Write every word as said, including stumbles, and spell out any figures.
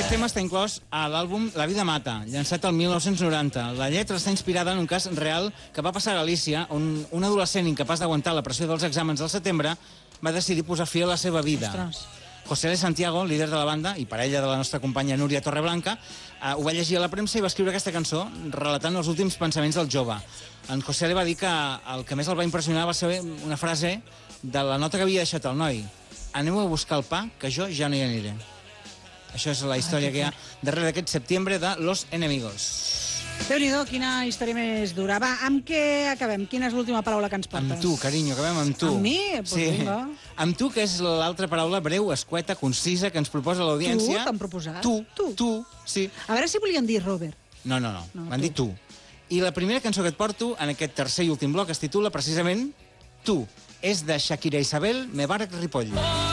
Aquest tema està inclòs a l'àlbum La vida mata, llançat el mil nou-cents noranta. La lletra està inspirada en un cas real que va passar a Galícia, on un adolescent incapaç d'aguantar la pressió dels exàmens del setembre va decidir posar fi a la seva vida. Ostres. José L. Santiago, líder de la banda i parella de la nostra companya Núria Torreblanca, eh, ho va llegir a la premsa i va escriure aquesta cançó relatant els últims pensaments del jove. En José L. va dir que el que més el va impressionar va ser una frase de la nota que havia deixat el noi. Aneu a buscar el pa, que jo ja no hi aniré. Això és la història que hi ha darrere d'aquest setembre de Los Enemigos. Déu-n'hi-do, quina història més dura. Va, amb què acabem? Quina és l'última paraula que ens portes? Amb tu, carinyo, acabem amb tu. Amb mi? Pues sí. vinga. Amb tu, que és l'altra paraula breu, escueta, concisa, que ens proposa l'audiència. Tu t'han proposat? Tu, tu, tu, sí. A veure si volien dir Robert. No, no, no, no m'han dit tu. I la primera cançó que et porto en aquest tercer i últim bloc es titula precisament Tu. És de Shakira Isabel, Mebarak Ripoll.